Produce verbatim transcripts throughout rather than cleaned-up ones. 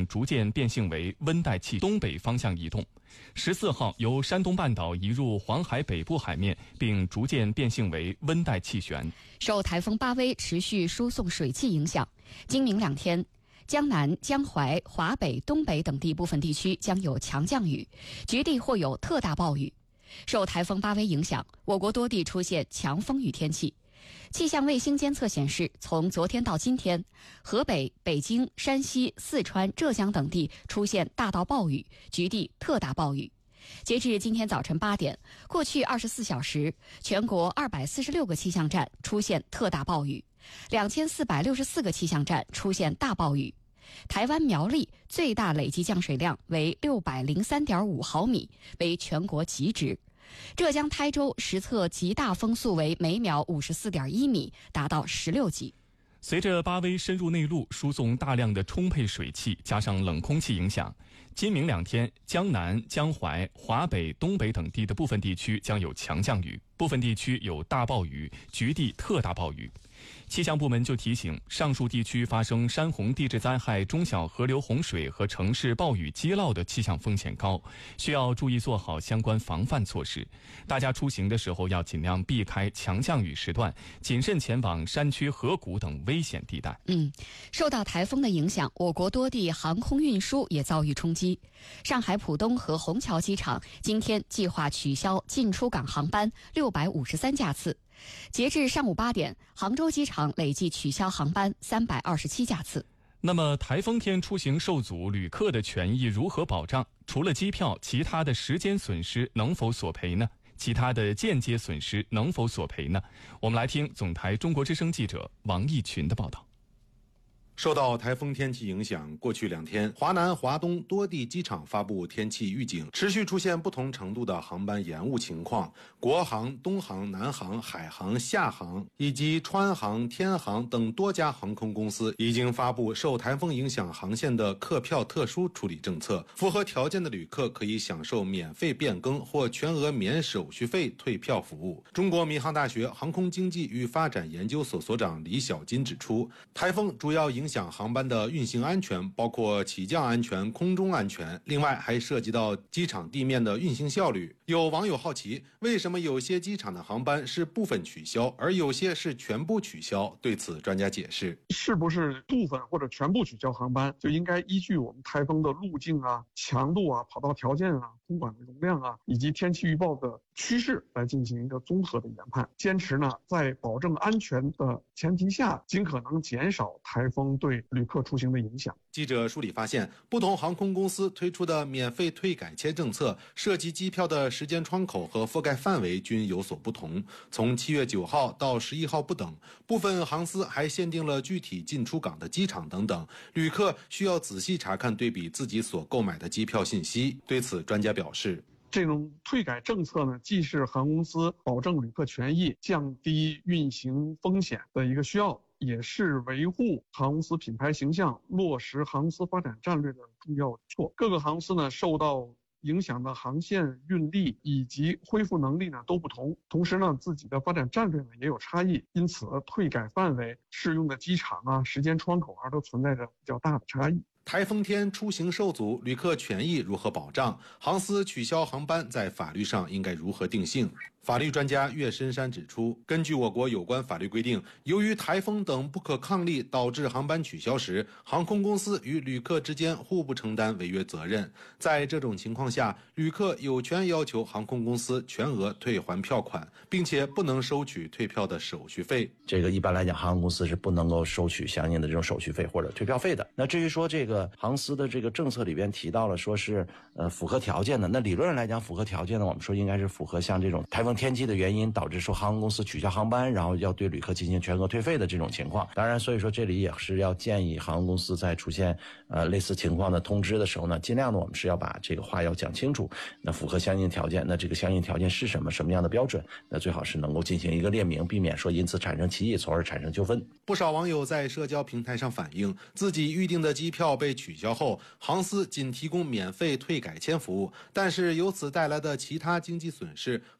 逐渐变性为温带气东北方向移动。十四号由山东半岛移入黄海北部海面，并逐渐变性为温带气旋。 受台风巴威持续输送水汽影响，今明两天，江南、江淮、华北、东北等地部分地区将有强降雨，局地或有特大暴雨。受台风巴威影响，我国多地出现强风雨天气。气象卫星监测显示，从昨天到今天，河北、北京、山西、四川、浙江等地出现大到暴雨，局地特大暴雨。截至今天早晨八点，过去二十四小时，全国二百四十六个气象站出现特大暴雨，两千四百六十四个气象站出现大暴雨。台湾苗栗最大累计降水量为六百零三点五毫米，为全国极值。浙江台州实测极大风速为每秒五十四点一米，达到十六级。 随着巴威深入内陆，输送大量的充沛水汽，加上冷空气影响，今明两天，江南、江淮、华北、东北等地的部分地区将有强降雨，部分地区有大暴雨，局地特大暴雨。气象部门就提醒，上述地区发生山洪地质灾害、中小河流洪水和城市暴雨积涝的气象风险高，需要注意做好相关防范措施。大家出行的时候要尽量避开强降雨时段，谨慎前往山区、河谷等危险地带。 嗯，受到台风的影响，我国多地航空运输也遭遇冲击。上海浦东和虹桥机场今天计划取消进出港航班六百五十三架次。截至上午八点，杭州机场累计取消航班三百二十七架次。 那么台风天出行受阻，旅客的权益如何保障？除了机票，其他的时间损失能否索赔呢？其他的间接损失能否索赔呢？我们来听总台中国之声记者王义群的报道。 受到台风天气影响，过去两天，华南、华东多地机场发布天气预警，持续出现不同程度的航班延误情况。国航、东航、南航、海航、厦航以及川航、天航等多家航空公司已经发布受台风影响航线的客票特殊处理政策，符合条件的旅客可以享受免费变更或全额免手续费退票服务。中国民航大学航空经济与发展研究所所长李小金指出，台风主要影响影响航班的运行安全，包括起降安全、空中安全，另外还涉及到机场地面的运行效率。有网友好奇，为什么有些机场的航班是部分取消，而有些是全部取消？对此，专家解释， 是不是部分或者全部取消航班，就应该依据我们台风的路径啊、强度啊、跑道条件啊、空管的容量啊，以及天气预报的趋势来进行一个综合的研判。坚持呢，在保证安全的前提下，尽可能减少台风对旅客出行的影响。 记者梳理发现，不同航空公司推出的免费退改签政策，涉及机票的时间窗口和覆盖范围均有所不同，从七月九号到十一号不等。部分航司还限定了具体进出港的机场等等，旅客需要仔细查看对比自己所购买的机票信息。对此，专家表示， 这种退改政策呢，既是航空公司保证旅客权益、降低运行风险的一个需要，也是维护航空公司品牌形象、落实航空公司发展战略的重要举措。各个航空公司呢，受到影响的航线运力以及恢复能力呢都不同，同时呢，自己的发展战略呢也有差异，因此退改范围、适用的机场啊、时间窗口啊，都存在着比较大的差异。 台风天出行受阻，旅客权益如何保障？航司取消航班在法律上应该如何定性？法律专家岳深山指出，根据我国有关法律规定，由于台风等不可抗力导致航班取消时，航空公司与旅客之间互不承担违约责任。在这种情况下，旅客有权要求航空公司全额退还票款，并且不能收取退票的手续费。 这个一般来讲，航空公司是不能够收取相应的这种手续费或者退票费的。那至于说这个航司的这个政策里边提到了说是呃符合条件的，那理论上来讲符合条件的，我们说应该是符合像这种台风天气的原因导致说航空公司取消航班，然后要对旅客进行全额退费的这种情况。当然，所以说这里也是要建议航空公司在出现呃类似情况的通知的时候呢，尽量的我们是要把这个话要讲清楚。那符合相应条件，那这个相应条件是什么？什么样的标准？那最好是能够进行一个列明，避免说因此产生歧义，从而产生纠纷。 不少网友在社交平台上反映，自己预定的机票被取消后，航司仅提供免费退改签服务，但是由此带来的其他经济损失，航空公司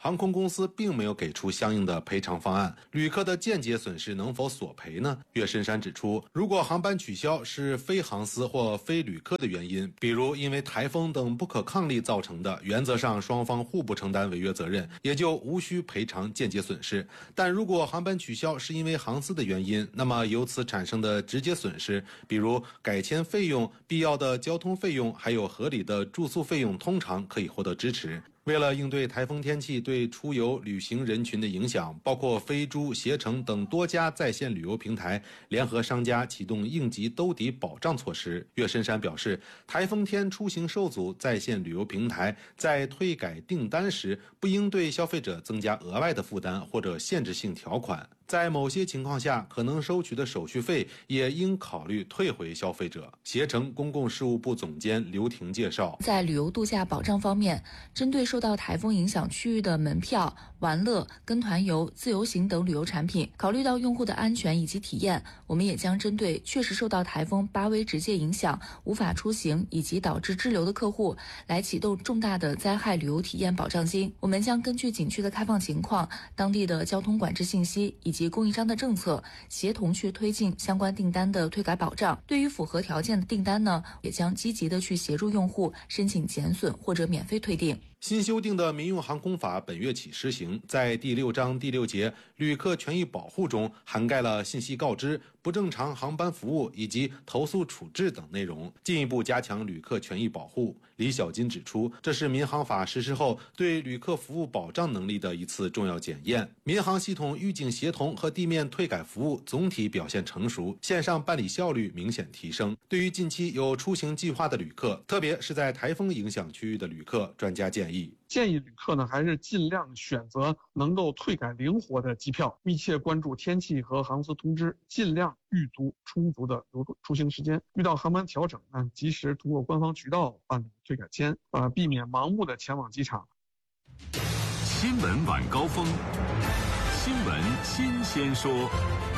公司并没有给出相应的赔偿方案，旅客的间接损失能否索赔呢？岳深山指出，如果航班取消是非航司或非旅客的原因，比如因为台风等不可抗力造成的，原则上双方互不承担违约责任，也就无需赔偿间接损失。但如果航班取消是因为航司的原因，那么由此产生的直接损失，比如改签费用、必要的交通费用，还有合理的住宿费用，通常可以获得支持。为了应对台风天气对出游旅行人群的影响，包括飞猪、携程等多家在线旅游平台联合商家启动应急兜底保障措施。岳深山表示，台风天出行受阻，在线旅游平台在退改订单时，不应对消费者增加额外的负担或者限制性条款。在某些情况下，可能收取的手续费也应考虑退回消费者。携程公共事务部总监刘婷介绍， 在旅游度假保障方面，针对受到台风影响区域的门票、玩乐、跟团游、自由行等旅游产品，考虑到用户的安全以及体验，我们也将针对确实受到台风八威直接影响、无法出行以及导致滞留的客户，来启动重大的灾害旅游体验保障金。我们将根据景区的开放情况、当地的交通管制信息以及及供应商的政策，协同去推进相关订单的退改保障。对于符合条件的订单呢，也将积极的去协助用户申请减损或者免费退订。 新修订的民用航空法本月起施行，在第六章第六节旅客权益保护中涵盖了信息告知、不正常航班服务以及投诉处置等内容，进一步加强旅客权益保护。李小金指出，这是民航法实施后对旅客服务保障能力的一次重要检验。民航系统预警协同和地面退改服务总体表现成熟，线上办理效率明显提升。对于近期有出行计划的旅客，特别是在台风影响区域的旅客，专家建议建议旅客呢，还是尽量选择能够退改灵活的机票，密切关注天气和航司通知，尽量预读充足的出行时间。遇到航班调整呢，及时通过官方渠道办理退改签，呃，避免盲目的前往机场。 新闻晚高峰，新闻新鲜说。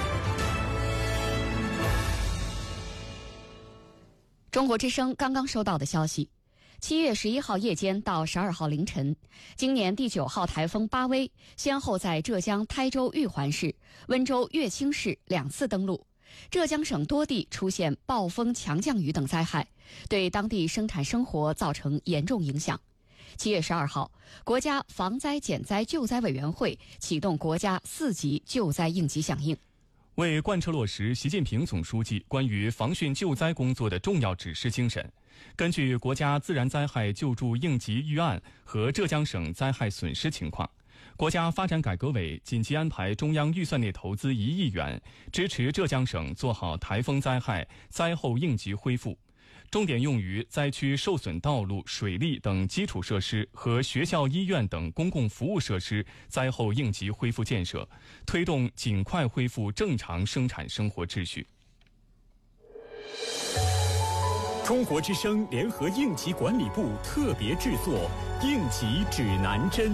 中国之声刚刚收到的消息，七月十一号夜间到十二号凌晨，今年第九号台风巴威先后在浙江台州玉环市、温州乐清市两次登陆，浙江省多地出现暴风、强降雨等灾害，对当地生产生活造成严重影响。七月十二号，国家防灾减灾救灾委员会启动国家四级救灾应急响应。 为贯彻落实习近平总书记关于防汛救灾工作的重要指示精神，根据国家自然灾害救助应急预案和浙江省灾害损失情况，国家发展改革委紧急安排中央预算内投资一亿元，支持浙江省做好台风灾害灾后应急恢复，重点用于灾区受损道路、水利等基础设施和学校、医院等公共服务设施灾后应急恢复建设，推动尽快恢复正常生产生活秩序。 中国之声联合应急管理部特别制作《应急指南针》。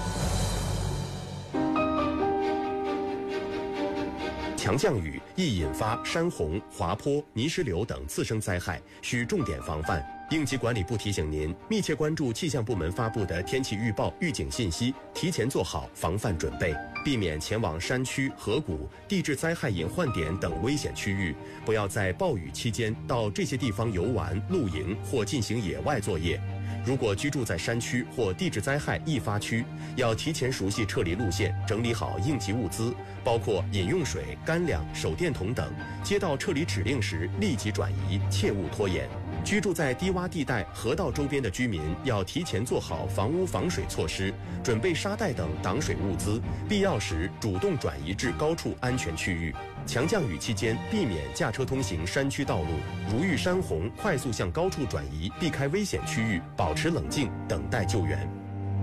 强降雨易引发山洪、滑坡、泥石流等次生灾害，需重点防范。应急管理部提醒您，密切关注气象部门发布的天气预报、预警信息，提前做好防范准备，避免前往山区、河谷、地质灾害隐患点等危险区域，不要在暴雨期间到这些地方游玩、露营或进行野外作业。如果居住在山区或地质灾害易发区，要提前熟悉撤离路线，整理好应急物资，包括饮用水、干粮、手电筒等。接到撤离指令时立即转移，切勿拖延。居住在低洼地带、河道周边的居民要提前做好房屋防水措施，准备沙袋等挡水物资，必要时主动转移至高处安全区域。强降雨期间，避免驾车通行山区道路，如遇山洪，快速向高处转移，避开危险区域，保持冷静，等待救援。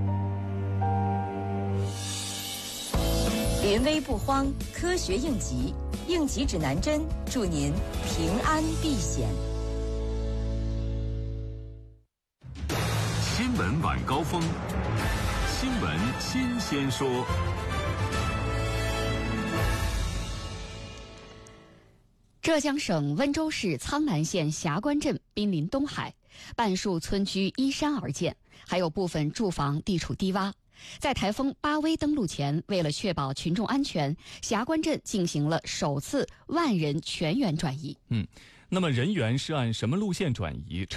临危不慌，科学应急，应急指南针，祝您平安避险。 新闻晚高峰，新闻新鲜说。 浙江省温州市苍南县霞关镇濒临东海，半数村居依山而建，还有部分住房地处低洼， 在台风巴威登陆前，为了确保群众安全，霞关镇进行了首次万人全员转移。 嗯，那么人员是按什么路线转移？